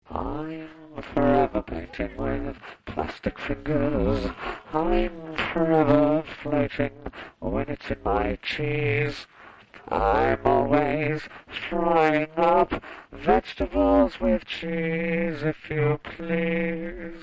I'm forever painting with plastic fingers. I'm forever floating when it's in my cheese. I'm always frying up vegetables with cheese, if you please.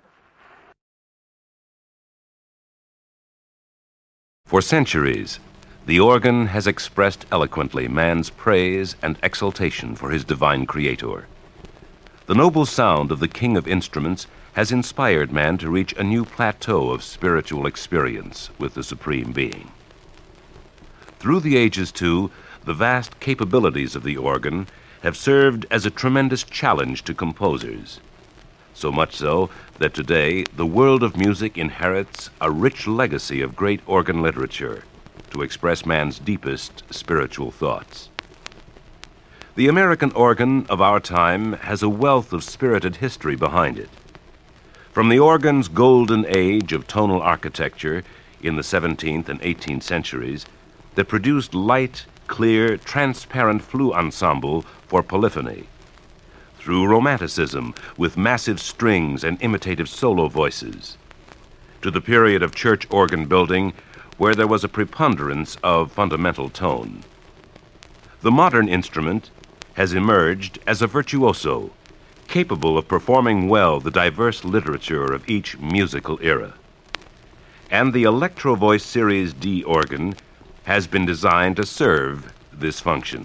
For centuries, the organ has expressed eloquently man's praise and exultation for his divine creator. The noble sound of the king of instruments has inspired man to reach a new plateau of spiritual experience with the Supreme Being. Through the ages, too, the vast capabilities of the organ have served as a tremendous challenge to composers. So much so that today the world of music inherits a rich legacy of great organ literature to express man's deepest spiritual thoughts. The American organ of our time has a wealth of spirited history behind it. From the organ's golden age of tonal architecture in the 17th and 18th centuries that produced light, clear, transparent flute ensemble for polyphony, through Romanticism with massive strings and imitative solo voices, to the period of church organ building where there was a preponderance of fundamental tone. The modern instrument has emerged as a virtuoso, capable of performing well the diverse literature of each musical era. And the Electro Voice Series D organ has been designed to serve this function.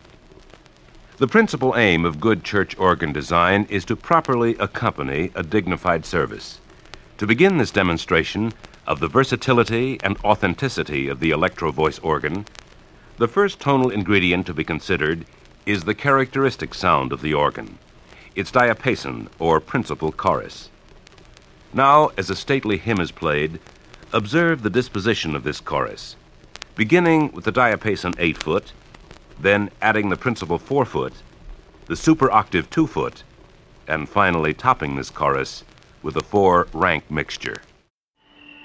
The principal aim of good church organ design is to properly accompany a dignified service. To begin this demonstration of the versatility and authenticity of the Electro Voice organ, the first tonal ingredient to be considered is the characteristic sound of the organ, its diapason or principal chorus. Now, as a stately hymn is played, observe the disposition of this chorus, beginning with the diapason 8-foot, then adding the principal 4-foot, the super octave 2-foot, and finally topping this chorus with a 4-rank mixture.